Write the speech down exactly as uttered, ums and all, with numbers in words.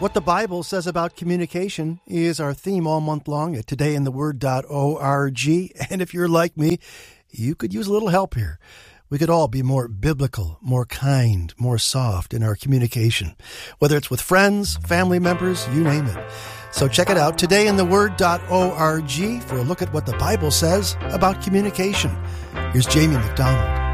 What the Bible says about communication is our theme all month long at today in the word dot org. And if you're like me, you could use a little help here. We could all be more biblical, more kind, more soft in our communication, whether it's with friends, family members, you name it. So check it out, today in the word dot org, for a look at what the Bible says about communication. Here's Jamie McDonald.